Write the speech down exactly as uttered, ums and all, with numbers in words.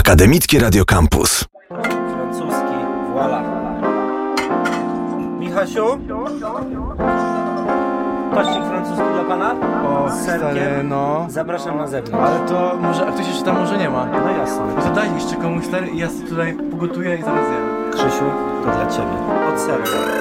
Akademickie Radio Campus. Francuski, voilà. Michasiu? Tościk francuski dla pana? O, Z stary, serkiem. no. Zapraszam na zewnątrz. Ale to może, a ktoś jeszcze tam może nie ma. No jasne. No to daj jeszcze komuś, stary, i ja sobie tutaj pogotuję i zaraz jem. Krzysiu, to dla ciebie. Od serca.